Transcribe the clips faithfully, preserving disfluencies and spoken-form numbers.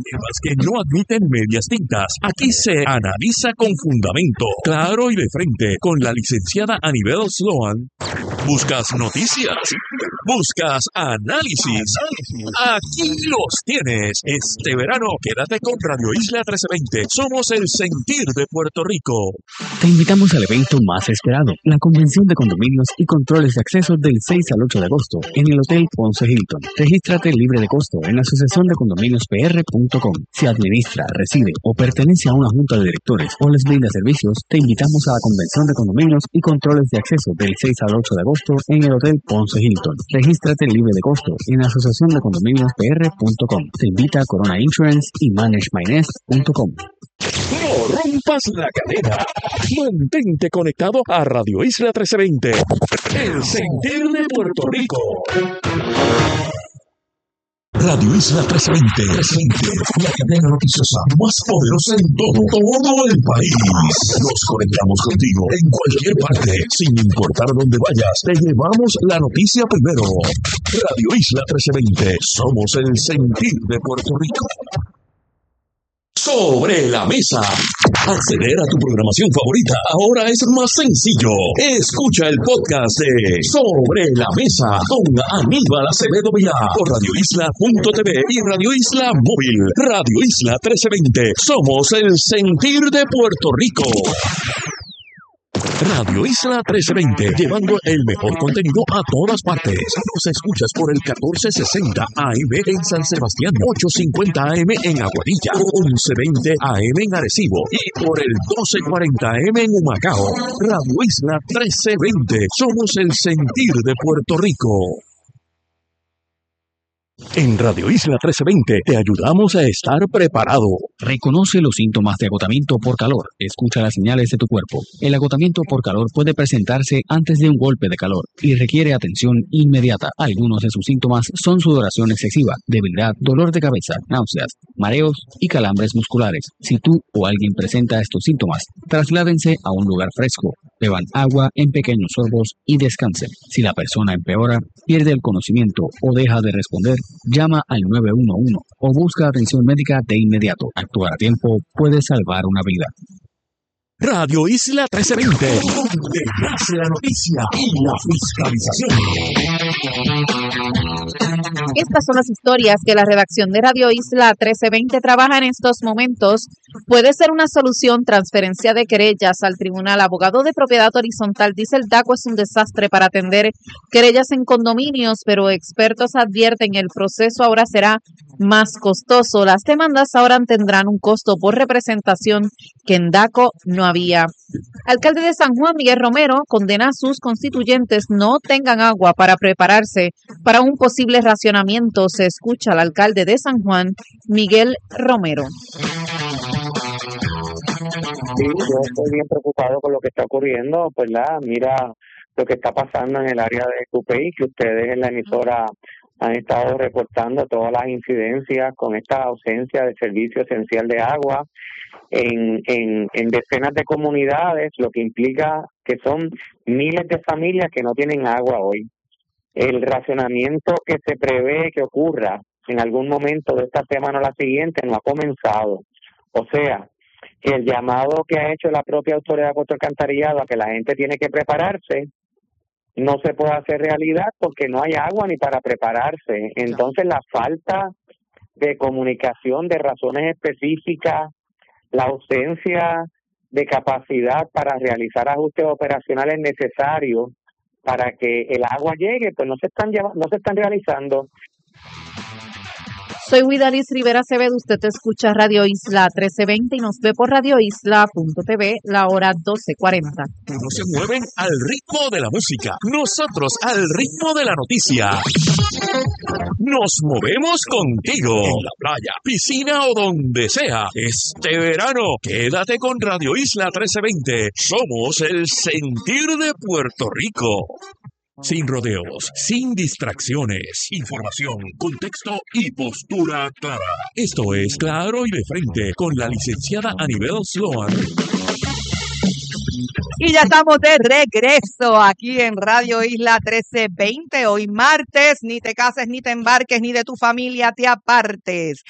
temas que no admiten medias tintas. Aquí se analiza con fundamento, claro y de frente, con la licenciada Anibel Sloan. ¿Buscas noticias? ¿Buscas análisis? Aquí los tienes. Este verano, quédate con Radio Isla trece veinte. Somos el sentir de Puerto Rico. Te invitamos al evento más esperado, la Convención de Condominios y Controles de Acceso del seis al ocho de agosto en el Hotel Ponce Hilton. Regístrate libre de costo en la asociación de condominios p r punto com. Si administra, reside o pertenece a una junta de directores o les brinda servicios, te invitamos a la Convención de Condominios y Controles de Acceso del seis al ocho de agosto en el Hotel Ponce Hilton. Regístrate libre de costo en la asociación de condominios p r punto com. Te invita Corona Insurance y manage my nest punto com. No rompas la cadena. Mantente conectado a Radio Isla trece veinte. El sentir de Puerto Rico. Radio Isla trece veinte, la cadena noticiosa más poderosa en todo, todo el país. Nos conectamos contigo en cualquier parte, sin importar dónde vayas. Te llevamos la noticia primero. Radio Isla trece veinte, somos el sentir de Puerto Rico. Sobre la mesa. Acceder a tu programación favorita ahora es más sencillo. Escucha el podcast de Sobre la Mesa con Aníbal Acevedo Vilá por radio isla punto t v y Radio Isla Móvil. Radio Isla trece veinte. Somos el sentir de Puerto Rico. Radio Isla trece veinte, llevando el mejor contenido a todas partes. Nos escuchas por el catorce sesenta A M en San Sebastián, ochocientos cincuenta A M en Aguadilla, once veinte A M en Arecibo y por el doce cuarenta A M en Humacao. Radio Isla trece veinte, somos el sentir de Puerto Rico. En Radio Isla trece veinte te ayudamos a estar preparado. Reconoce los síntomas de agotamiento por calor. Escucha las señales de tu cuerpo. El agotamiento por calor puede presentarse antes de un golpe de calor y requiere atención inmediata. Algunos de sus síntomas son sudoración excesiva, debilidad, dolor de cabeza, náuseas, mareos y calambres musculares. Si tú o alguien presenta estos síntomas, trasládense a un lugar fresco. Beban agua en pequeños sorbos y descansen. Si la persona empeora, pierde el conocimiento o deja de responder, llama al nueve uno uno o busca atención médica de inmediato. Actuar a tiempo puede salvar una vida. Radio Isla trece veinte, donde nace la noticia y la fiscalización. Estas son las historias que la redacción de Radio Isla trece veinte trabaja en estos momentos. Puede ser una solución: transferencia de querellas al tribunal. Abogado de propiedad horizontal dice el D A C O es un desastre para atender querellas en condominios, pero expertos advierten el proceso ahora será más costoso. Las demandas ahora tendrán un costo por representación que en D A C O no había. Alcalde de San Juan, Miguel Romero, condena a sus constituyentes no tengan agua para prepararse para un posible racionamiento. Se escucha al alcalde de San Juan, Miguel Romero. Sí, yo estoy bien preocupado con lo que está ocurriendo, pues la mira lo que está pasando en el área de Cupey, que ustedes en la emisora han estado reportando todas las incidencias con esta ausencia de servicio esencial de agua en, en, en decenas de comunidades, lo que implica que son miles de familias que no tienen agua hoy. El racionamiento que se prevé que ocurra en algún momento de esta semana o la siguiente no ha comenzado. O sea, que el llamado que ha hecho la propia Autoridad de Acueducto y Alcantarillado a que la gente tiene que prepararse no se puede hacer realidad porque no hay agua ni para prepararse. Entonces la falta de comunicación de razones específicas, la ausencia de capacidad para realizar ajustes operacionales necesarios para que el agua llegue, pues no se están lleva- no se están realizando. Soy Widalis Rivera Acevedo, usted escucha Radio Isla trece veinte y nos ve por radio isla punto t v, la hora doce cuarenta. Unos se mueven al ritmo de la música, nosotros al ritmo de la noticia. Nos movemos contigo, en la playa, piscina o donde sea. Este verano, quédate con Radio Isla trece veinte. Somos el sentir de Puerto Rico. Sin rodeos, sin distracciones, información, contexto y postura clara. Esto es Claro y de Frente con la licenciada Anibel Sloan. Y ya estamos de regreso aquí en Radio Isla trece veinte. Hoy martes, ni te cases, ni te embarques, ni de tu familia te apartes.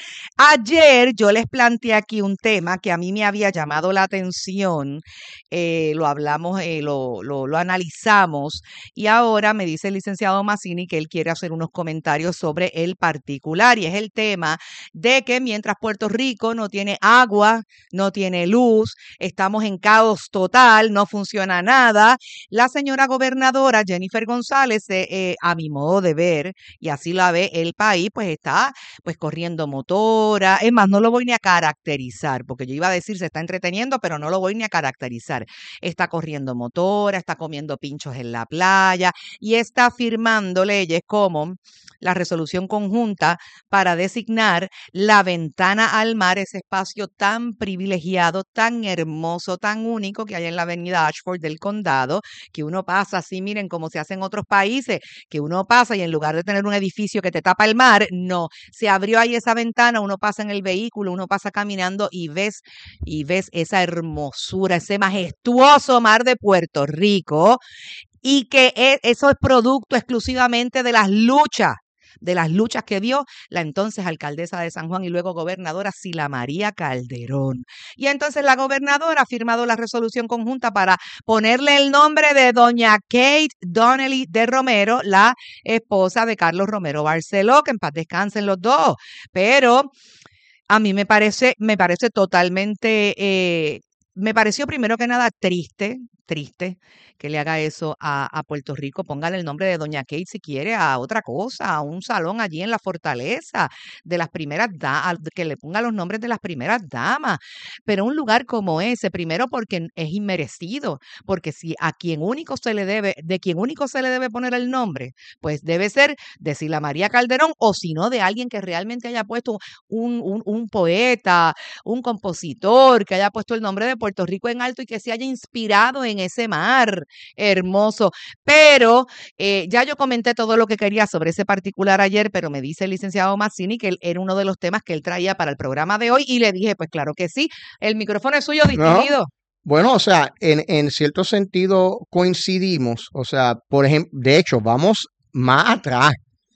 Ayer yo les planteé aquí un tema que a mí me había llamado la atención. Eh, lo hablamos, eh, lo, lo, lo analizamos. Y ahora me dice el licenciado Mazzini que él quiere hacer unos comentarios sobre el particular. Y es el tema de que mientras Puerto Rico no tiene agua, no tiene luz, estamos en caos total, no funciona nada. La señora gobernadora Jennifer González, eh, eh, a mi modo de ver, y así la ve el país, pues está pues corriendo motora. Es más, no lo voy ni a caracterizar, porque yo iba a decir se está entreteniendo, pero no lo voy ni a caracterizar. Está corriendo motora, está comiendo pinchos en la playa y está firmando leyes como la resolución conjunta para designar la ventana al mar, ese espacio tan privilegiado, tan hermoso, tan único que hay en la avenida Ashford del condado, que uno pasa así, miren cómo se hace en otros países, que uno pasa y en lugar de tener un edificio que te tapa el mar, no, se abrió ahí esa ventana, uno pasa en el vehículo, uno pasa caminando y ves, y ves esa hermosura, ese majestuoso mar de Puerto Rico, y que es, eso es producto exclusivamente de las luchas de las luchas que dio la entonces alcaldesa de San Juan y luego gobernadora Sila María Calderón. Y entonces la gobernadora ha firmado la resolución conjunta para ponerle el nombre de doña Kate Donnelly de Romero, la esposa de Carlos Romero Barceló, que en paz descansen los dos. Pero a mí me parece, me parece totalmente, eh, me pareció primero que nada triste, triste, que le haga eso a, a Puerto Rico. Póngale el nombre de doña Kate si quiere a otra cosa, a un salón allí en la fortaleza de las primeras damas, que le ponga los nombres de las primeras damas. Pero un lugar como ese, primero porque es inmerecido, porque si a quien único se le debe, de quien único se le debe poner el nombre, pues debe ser de Sila María Calderón, o si no de alguien que realmente haya puesto un, un, un poeta, un compositor, que haya puesto el nombre de Puerto Rico en alto y que se haya inspirado en ese mar hermoso. Pero eh, ya yo comenté todo lo que quería sobre ese particular ayer, pero me dice el licenciado Mazzini que él, era uno de los temas que él traía para el programa de hoy y le dije, pues claro que sí, el micrófono es suyo, distinguido. No. Bueno, o sea, en, en cierto sentido coincidimos, o sea, por ejemplo, de hecho, vamos más atrás.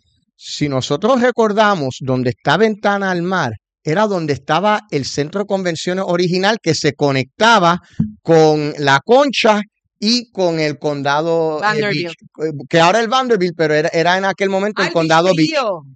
Si nosotros recordamos donde está Ventana al Mar, era donde estaba el centro de convenciones original que se conectaba con La Concha y con el condado eh, Beach, que ahora es el Vanderbilt, pero era, era en aquel momento el Al condado Beach.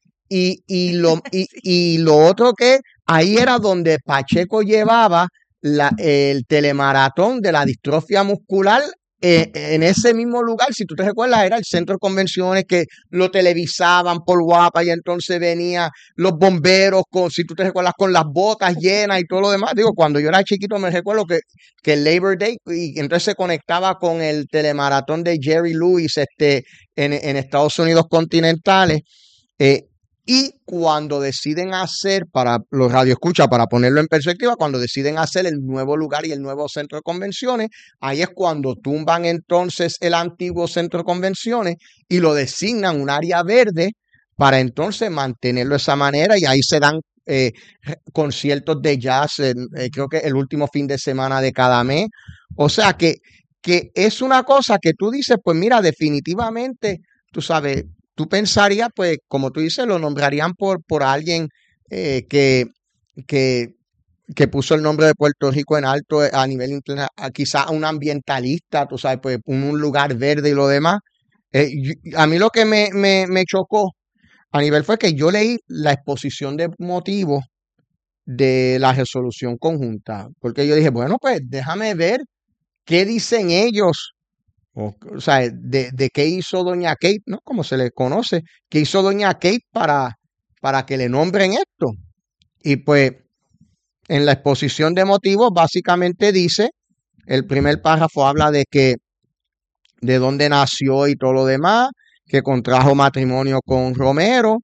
Y, y, lo, y, y lo otro que ahí era donde Pacheco llevaba la, el telemaratón de la distrofia muscular. Eh, en ese mismo lugar, si tú te recuerdas, era el centro de convenciones que lo televisaban por guapa y entonces venían los bomberos con, si tú te recuerdas, con las botas llenas y todo lo demás. Digo, cuando yo era chiquito me recuerdo que, que el Labor Day y entonces se conectaba con el telemaratón de Jerry Lewis este, en, en Estados Unidos continentales. Eh, Y cuando deciden hacer, para los radioescuchas, para ponerlo en perspectiva, cuando deciden hacer el nuevo lugar y el nuevo centro de convenciones, ahí es cuando tumban entonces el antiguo centro de convenciones y lo designan un área verde para entonces mantenerlo de esa manera, y ahí se dan eh, conciertos de jazz, eh, eh, creo que el último fin de semana de cada mes. O sea que, que es una cosa que tú dices, pues mira, definitivamente, tú sabes, tú pensarías, pues, como tú dices, lo nombrarían por, por alguien eh, que, que, que puso el nombre de Puerto Rico en alto a nivel internacional, quizás un ambientalista, tú sabes, pues, un, un lugar verde y lo demás. Eh, yo, a mí lo que me, me, me chocó a nivel fue que yo leí la exposición de motivos de la resolución conjunta, porque yo dije, bueno, pues, déjame ver qué dicen ellos. O, o sea, de, de qué hizo doña Kate, ¿no? Como se le conoce, qué hizo doña Kate para, para que le nombren esto. Y pues, en la exposición de motivos, básicamente dice, el primer párrafo habla de que, de dónde nació y todo lo demás, que contrajo matrimonio con Romero,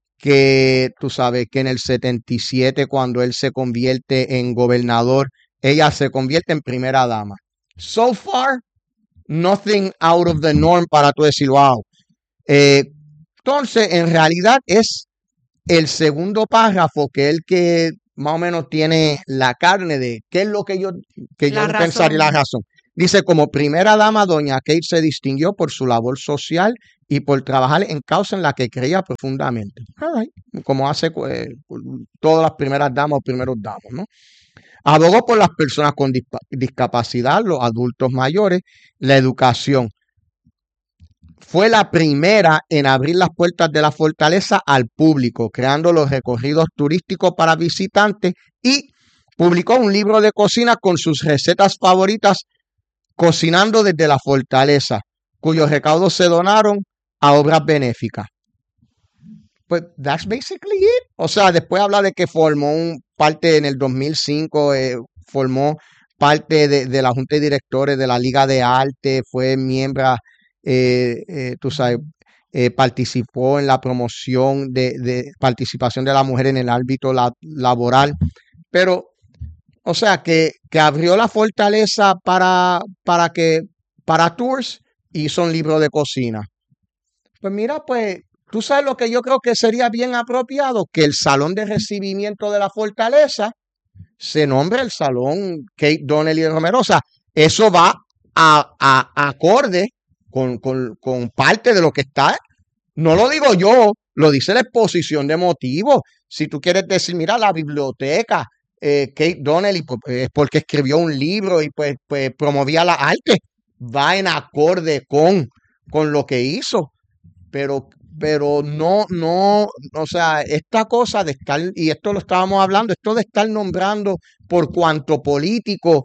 que tú sabes que en el setenta y siete, cuando él se convierte en gobernador, ella se convierte en primera dama. So far, nothing out of the norm para tú decir, wow. Eh, entonces, en realidad es el segundo párrafo que es el que más o menos tiene la carne de qué es lo que yo, que yo pensaría la razón. Dice, como primera dama, doña Kate se distinguió por su labor social y por trabajar en causa en la que creía profundamente. All right. Como hace eh, todas las primeras damas o primeros damos, ¿no? Abogó por las personas con dispa- discapacidad, los adultos mayores, la educación. Fue la primera en abrir las puertas de la fortaleza al público, creando los recorridos turísticos para visitantes y publicó un libro de cocina con sus recetas favoritas, cocinando desde la fortaleza, cuyos recaudos se donaron a obras benéficas. Pues that's basically it. O sea, después habla de que formó un parte en el dos mil cinco, eh, formó parte de, de la Junta de Directores de la Liga de Arte, fue miembro, eh, eh, tú sabes, eh, participó en la promoción de, de participación de la mujer en el ámbito la- laboral. Pero, o sea, que, que abrió la fortaleza para, para que, para tours, hizo un libro de cocina. Pues mira, pues, tú sabes lo que yo creo que sería bien apropiado, que el salón de recibimiento de la fortaleza se nombre el salón Kate Donnelly de Romero. O sea, eso va a, a- acorde con, con, con parte de lo que está. No lo digo yo, lo dice la exposición de motivos. Si tú quieres decir, mira, la biblioteca, eh, Kate Donnelly, pues, es porque escribió un libro y pues, pues promovía la arte, va en acorde con, con lo que hizo. Pero, pero no, no, o sea, esta cosa de estar, y esto lo estábamos hablando, esto de estar nombrando por cuanto político,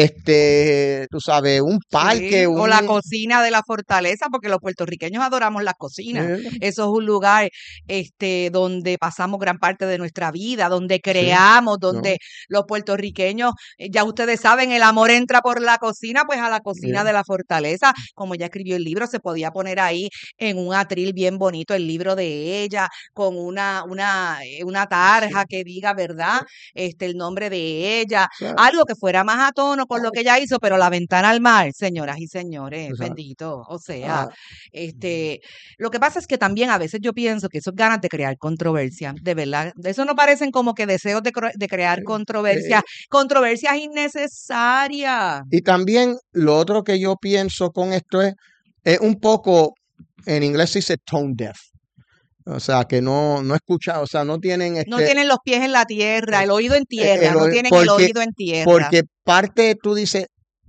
este, tú sabes, un parque, Sí, o la un... cocina de la fortaleza, porque los puertorriqueños adoramos las cocinas. eh, Eso es un lugar este, donde pasamos gran parte de nuestra vida, donde sí, creamos, no, donde los puertorriqueños, eh, ya ustedes saben, el amor entra por la cocina, pues a la cocina eh, de la fortaleza, como ya escribió el libro, se podía poner ahí en un atril bien bonito el libro de ella, con una, una, eh, una sí, tarja que diga, ¿verdad? Este, el nombre de ella, o sea, algo que fuera más a tono con lo que ella hizo, pero la ventana al mar, señoras y señores, o sea, bendito, o sea, ah, este, lo que pasa es que también a veces yo pienso que eso es ganas de crear controversia, de verdad, de eso no parecen como que deseos de, cro- de crear eh, controversia, controversias innecesarias. y también lo otro que yo pienso con esto es, es un poco, en inglés se dice tone deaf. O sea, que no, no escucha, o sea, no tienen No este, tienen los pies en la tierra, eh, el oído en eh, tierra, el no oído- tienen el porque, oído en tierra. porque parte tú dices,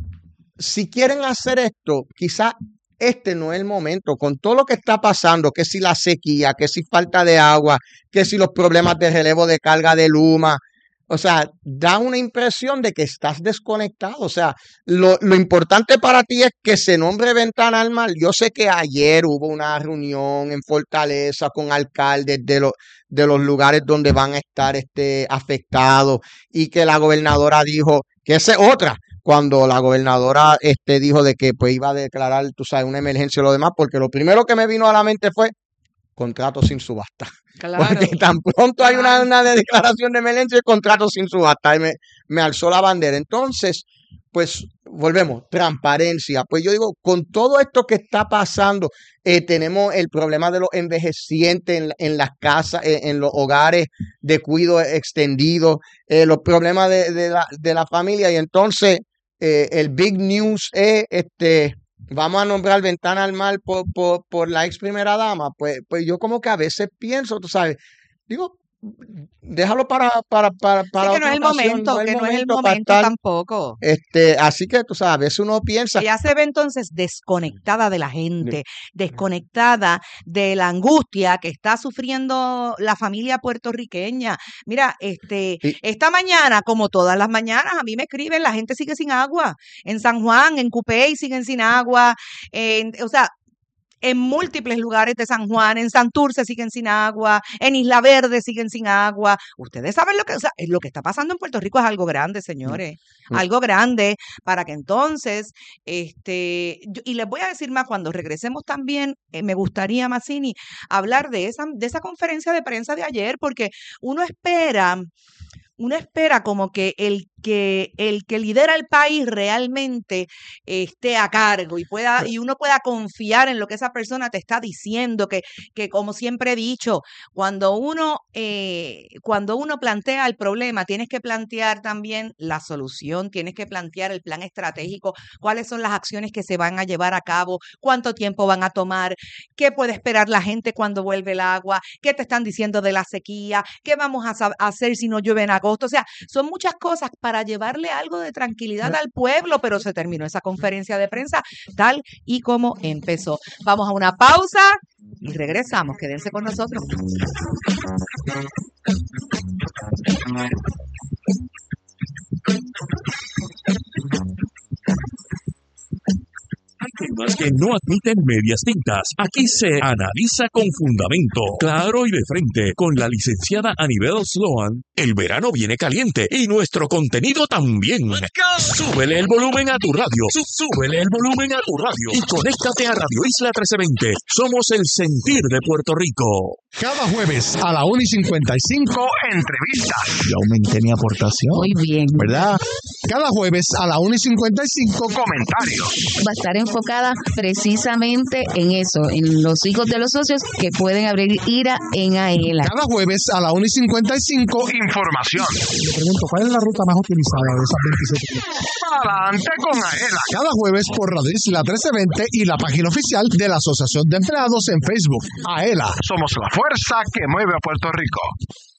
si quieren hacer esto, quizá este no es el momento, con todo lo que está pasando, que si la sequía, que si falta de agua, que si los problemas de relevo de carga de Luma, o sea, da una impresión de que estás desconectado. O sea, lo, lo importante para ti es que se nombre Ventana al Mar. Yo sé que ayer hubo una reunión en Fortaleza con alcaldes de los, de los lugares donde van a estar este, afectados y que la gobernadora dijo que esa es otra. Cuando la gobernadora este, dijo de que pues iba a declarar, tú sabes, una emergencia y lo demás, porque lo primero que me vino a la mente fue contrato sin subasta. Porque Claro, tan pronto hay una, claro. una de declaración de emergencia, el contrato sin subasta. Y me, me alzó la bandera. Entonces, pues volvemos, transparencia. Pues yo digo, con todo esto que está pasando, eh, tenemos el problema de los envejecientes en, la- en las casas, eh, en los hogares de cuidado extendido, eh, los problemas de, de la, de la familia. Y entonces, eh, el big news es este. Vamos a nombrar Ventana al Mar por, por, por la ex primera dama. Pues, pues yo como que a veces pienso, tú sabes, digo, déjalo para, para, para, Sí, para que no otra es el ocasión, momento, no es el que no es el momento para momento estar, tampoco. este, así que tú sabes, a veces uno piensa, Ella se ve entonces desconectada de la gente, desconectada de la angustia que está sufriendo la familia puertorriqueña. Mira, este, y, esta mañana, como todas las mañanas, a mí me escriben, la gente sigue sin agua. En San Juan, en Cupey siguen sin agua. En- o sea, en múltiples lugares de San Juan, en Santurce siguen sin agua, en Isla Verde siguen sin agua. Ustedes saben lo que, o sea, lo que está pasando en Puerto Rico es algo grande, señores, mm, algo grande para que entonces, este, yo- y les voy a decir más, cuando regresemos también, eh, me gustaría, Mazzini, hablar de esa, de esa conferencia de prensa de ayer, porque uno espera uno espera como que el que el que lidera el país realmente eh, esté a cargo y pueda y uno pueda confiar en lo que esa persona te está diciendo, que, que como siempre he dicho, cuando uno eh, cuando uno plantea el problema, tienes que plantear también la solución, tienes que plantear el plan estratégico, cuáles son las acciones que se van a llevar a cabo, cuánto tiempo van a tomar, qué puede esperar la gente cuando vuelve el agua, qué te están diciendo de la sequía, qué vamos a, a hacer si no llueve en agosto. O sea, son muchas cosas para llevarle algo de tranquilidad al pueblo, pero se terminó esa conferencia de prensa tal y como empezó. Vamos a una pausa y regresamos. Quédense con nosotros. Hay temas que no admiten medias tintas. Aquí se analiza con fundamento, claro y de frente. Con la licenciada Anibel Sloan, el verano viene caliente y nuestro contenido también. Súbele el volumen a tu radio. Súbele el volumen a tu radio. Y conéctate a Radio Isla trece veinte. Somos el sentir de Puerto Rico. Cada jueves a la una y cincuenta y cinco, entrevistas. Yo aumenté mi aportación. Muy bien. ¿Verdad? Cada jueves a la una y cincuenta y cinco, comentarios. Va a estar enfocada precisamente en eso, en los hijos de los socios que pueden abrir IRA en AELA. Cada jueves a la una y cincuenta y cinco, información. Le pregunto, ¿cuál es la ruta más utilizada de esas veintisiete? Adelante con AELA. Cada jueves por Radio Isla trece veinte y la página oficial de la Asociación de Empleados en Facebook. AELA, somos la fuerza que mueve a Puerto Rico.